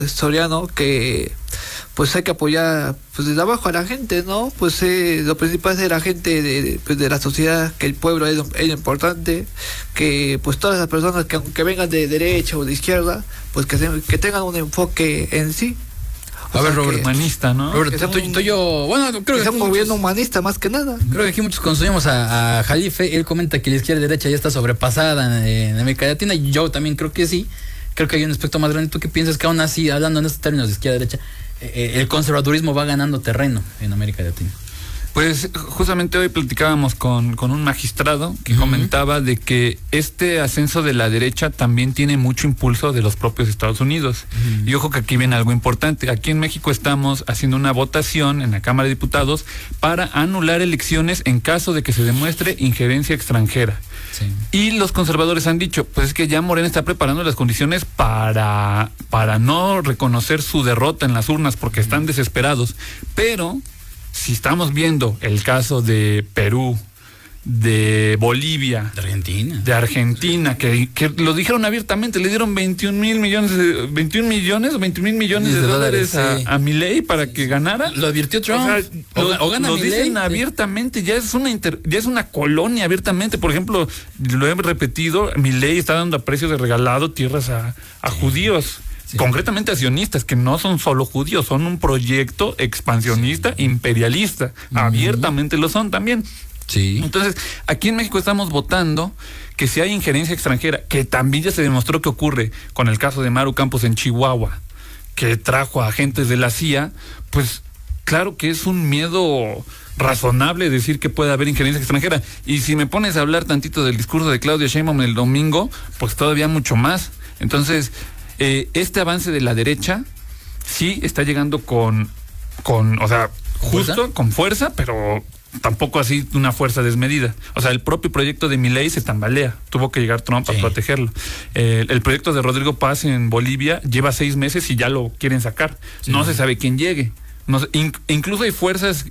Soriano, que pues hay que apoyar pues desde abajo a la gente, ¿no? Pues lo principal es de la gente pues, de la sociedad, que el pueblo es lo importante, que pues todas las personas que vengan de derecha o de izquierda, pues que tengan un enfoque en sí. A ver, Robert, humanista, ¿no? Robert, bueno, creo que es un gobierno humanista más que nada. Creo que aquí muchos consumimos a Jalife. Él comenta que la izquierda y derecha ya está sobrepasada en América Latina, y yo también creo que sí. Creo que hay un aspecto más grande. ¿Tú qué piensas que aún así, hablando en estos términos de izquierda y derecha, el conservadurismo va ganando terreno en América Latina? Pues justamente hoy platicábamos con un magistrado que comentaba de que este ascenso de la derecha también tiene mucho impulso de los propios Estados Unidos. Y ojo que aquí viene algo importante. Aquí en México estamos haciendo una votación en la Cámara de Diputados para anular elecciones en caso de que se demuestre injerencia extranjera. Sí. Y los conservadores han dicho, pues es que ya Morena está preparando las condiciones para no reconocer su derrota en las urnas porque están desesperados. Pero si estamos viendo el caso de Perú, de Bolivia, de Argentina, que lo dijeron abiertamente, le dieron 21 mil millones o 21 millones de dólares a Milei para que ganara. Lo advirtió Trump. O gana lo Milei, dicen abiertamente, ya es una colonia abiertamente. Por ejemplo, lo he repetido, Milei está dando a precios de regalado tierras a judíos. Sí. Concretamente a sionistas, que no son solo judíos, son un proyecto expansionista, imperialista. Abiertamente lo son también. Sí. Entonces, aquí en México estamos votando que si hay injerencia extranjera, que también ya se demostró que ocurre con el caso de Maru Campos en Chihuahua, que trajo a agentes de la CIA, pues claro que es un miedo razonable decir que puede haber injerencia extranjera. Y si me pones a hablar tantito del discurso de Claudia Sheinbaum el domingo, pues todavía mucho más. Entonces, este avance de la derecha sí está llegando con o sea, justo con fuerza, pero tampoco así una fuerza desmedida. O sea, el propio proyecto de Milei se tambalea. Tuvo que llegar Trump a protegerlo. El proyecto de Rodrigo Paz en Bolivia lleva 6 meses y ya lo quieren sacar. Sí. No se sabe quién llegue. No sé, incluso hay fuerzas,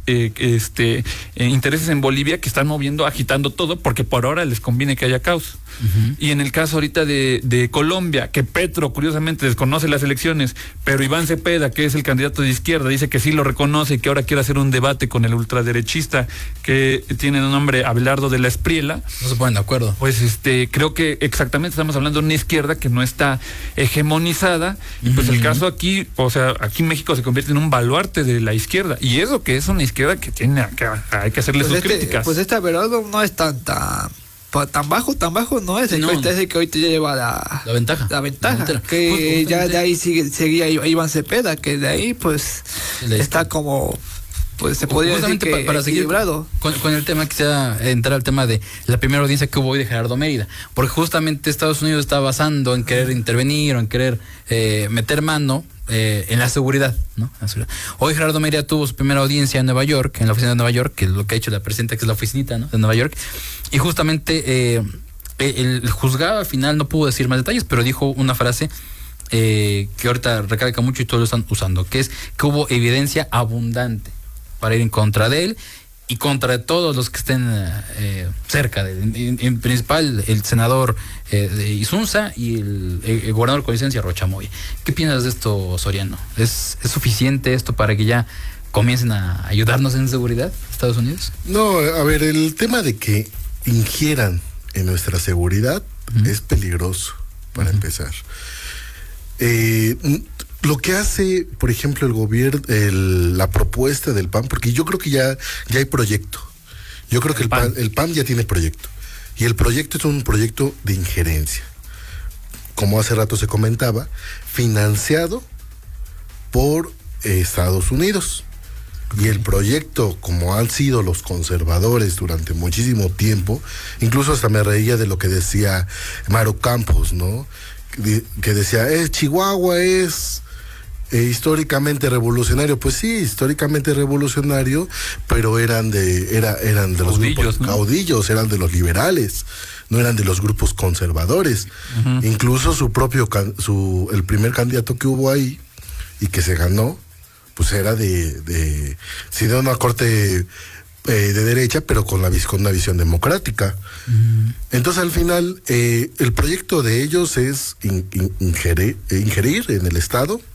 intereses en Bolivia que están moviendo, agitando todo, porque por ahora les conviene que haya caos. Y en el caso ahorita de Colombia, que Petro curiosamente desconoce las elecciones, pero Iván Cepeda, que es el candidato de izquierda, dice que sí lo reconoce y que ahora quiere hacer un debate con el ultraderechista que tiene el nombre Abelardo de la Espriella. No se ponen de acuerdo. Pues creo que exactamente estamos hablando de una izquierda que no está hegemonizada, y pues el caso aquí, o sea, aquí México se convierte en un baluarte de la izquierda, y eso que es una izquierda que hay que hacerle sus críticas. Pues este Abelardo no es tan bajo no es, no. Es que hoy te lleva la ventaja. La ventaja, que ya de ahí seguía Iván Cepeda, que de ahí pues está como, pues se podría decir que para seguir con el tema, quisiera entrar al tema de la primera audiencia que hubo hoy de Gerardo Mérida, porque justamente Estados Unidos está basando en querer intervenir o en querer meter mano en la seguridad, ¿no? Hoy Gerardo Mérida tuvo su primera audiencia en Nueva York, en la oficina de Nueva York, que es lo que ha hecho la presidenta, que es la oficinita, ¿no?, de Nueva York, y justamente el juzgado al final no pudo decir más detalles, pero dijo una frase que ahorita recalca mucho y todos lo están usando, que es que hubo evidencia abundante para ir en contra de él y contra todos los que estén cerca de él, en principal el senador de Isunza y el gobernador con licencia Rocha Moya. ¿Qué piensas de esto, Soriano? ¿Es suficiente esto para que ya comiencen a ayudarnos en seguridad, Estados Unidos? No, a ver, el tema de que ingieran en nuestra seguridad es peligroso, para empezar. Lo que hace, por ejemplo, el gobierno, la propuesta del PAN, porque yo creo que ya hay proyecto. Yo creo que el PAN ya tiene proyecto. Y el proyecto es un proyecto de injerencia. Como hace rato se comentaba, financiado por Estados Unidos. Y el proyecto, como han sido los conservadores durante muchísimo tiempo, incluso hasta me reía de lo que decía Maru Campos, ¿no? Que decía, Chihuahua es históricamente revolucionario. Pues sí, históricamente revolucionario, pero eran de los grupos caudillos, eran de los liberales, no eran de los grupos conservadores. Incluso el primer candidato que hubo ahí y que se ganó, pues era de una corte de derecha, pero con una visión democrática. Entonces, al final, el proyecto de ellos es ingerir en el Estado,